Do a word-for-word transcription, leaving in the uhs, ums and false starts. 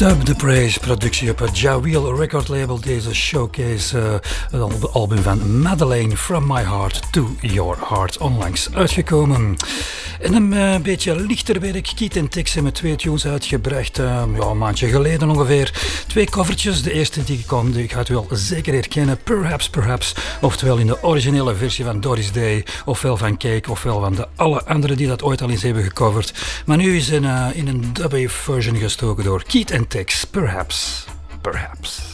Dub the Praise, productie op het Jaweel record label. Deze showcase, uh, het album van Madeleine, From My Heart to Your Heart, onlangs uitgekomen. En een uh, beetje lichter werk, Keith en Tix hebben twee tunes uitgebracht, uh, ja, een maandje geleden ongeveer. Twee covertjes, de eerste die komt, die gaat u al zeker herkennen, Perhaps Perhaps, oftewel in de originele versie van Doris Day, ofwel van Cake, ofwel van de alle anderen die dat ooit al eens hebben gecoverd. Maar nu is in, uh, in een dub version gestoken door Keith en Tix, Perhaps, Perhaps.